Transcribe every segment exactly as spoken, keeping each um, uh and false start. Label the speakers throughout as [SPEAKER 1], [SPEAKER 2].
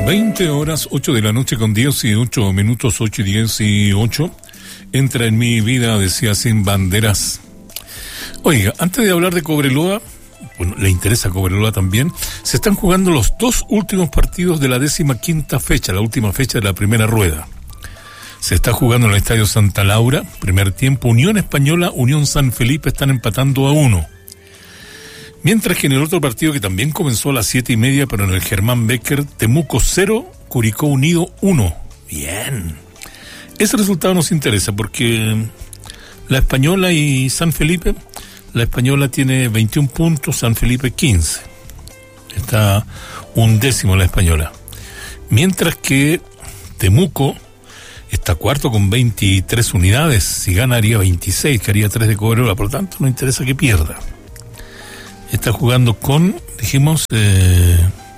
[SPEAKER 1] veinte horas, ocho de la noche con dieciocho minutos, ocho y dieciocho. Entra en mi vida, decía Sin Banderas. Oiga, antes de hablar de Cobreloa, bueno, le interesa Cobreloa también, se están jugando los dos últimos partidos de la décima quinta fecha, la última fecha de la primera rueda. Se está jugando en el Estadio Santa Laura, primer tiempo, Unión Española, Unión San Felipe están empatando a uno. Mientras que en el otro partido, que también comenzó a las siete y media, pero en el Germán Becker, Temuco cero, Curicó Unido uno. Bien. Ese resultado nos interesa porque la Española y San Felipe, la Española tiene veintiún puntos, San Felipe quince. Está un décimo la Española. Mientras que Temuco está cuarto con veintitrés unidades. Si gana haría veintiséis, que haría tres de Cobreloa. Por lo tanto, no interesa que pierda. Está jugando con, dijimos, eh,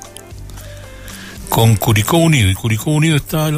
[SPEAKER 1] con Curicó Unido. Y Curicó Unido está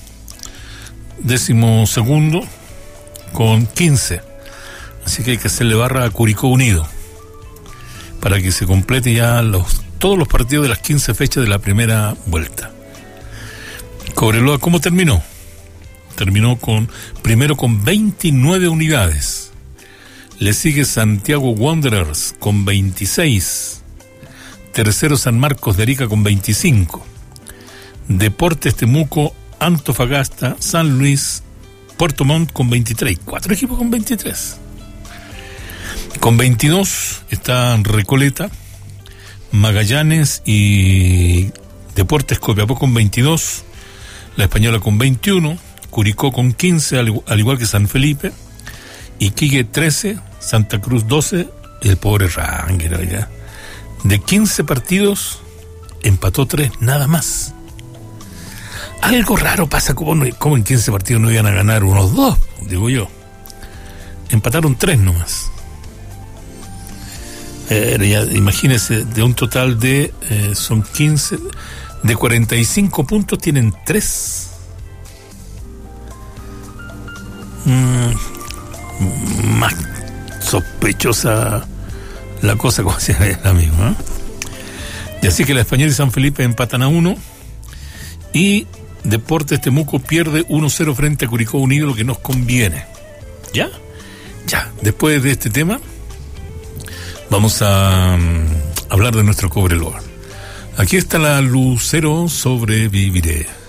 [SPEAKER 1] décimo segundo con quince. Así que hay que hacerle barra a Curicó Unido para que se complete ya los, todos los partidos de las quince fechas de la primera vuelta. Cobreloa, ¿cómo terminó? Terminó con primero con veintinueve unidades. Le sigue Santiago Wanderers con veintiséis. Tercero San Marcos de Arica con veinticinco. Deportes Temuco, Antofagasta, San Luis, Puerto Montt con veintitrés. Cuatro equipos con veintitrés. Con veintidós están Recoleta, Magallanes y Deportes Copiapó con veintidós. La Española con veintiuno. Curicó con quince, al igual que San Felipe. Iquique trece, Santa Cruz doce, el pobre Ranger, ya. De quince partidos, empató tres, nada más. Algo raro pasa, como, no, como en quince partidos no iban a ganar unos dos, digo yo. Empataron tres nomás. Eh, ya, imagínense, de un total de, eh, son quince, de cuarenta y cinco puntos tienen tres. Mm. Más sospechosa la cosa, como decía el amigo, ¿eh? Y así que la Española y San Felipe empatan a uno y Deportes Temuco pierde uno cero frente a Curicó Unido, lo que nos conviene. ¿Ya? Ya, después de este tema vamos a um, hablar de nuestro Cobreloa. Aquí está la Lucero, sobreviviré.